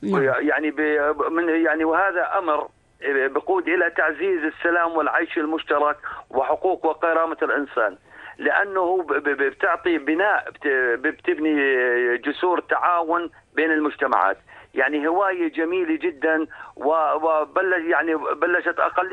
نعم. يعني من يعني وهذا أمر بقود إلى تعزيز السلام والعيش المشترك وحقوق وكرامة الإنسان، لأنه بتعطي بناء، بتبني جسور تعاون بين المجتمعات. يعني هواية جميلة جدا، وبلش يعني بلشت أقل